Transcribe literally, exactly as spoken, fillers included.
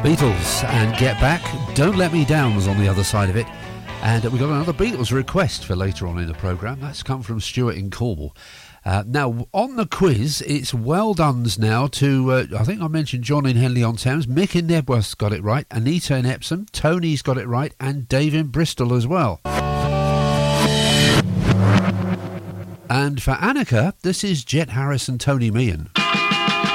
Beatles and Get Back. Don't Let Me Down was on the other side of it. And uh, we got another Beatles request for later on in the programme. That's come from Stuart in Cornwall. Uh, now, on the quiz, it's well done's now to, uh, I think I mentioned John in Henley-on-Thames, Mick in Nebworth's got it right, Anita in Epsom, Tony's got it right, and Dave in Bristol as well. And for Annika, this is Jet Harris and Tony Meehan.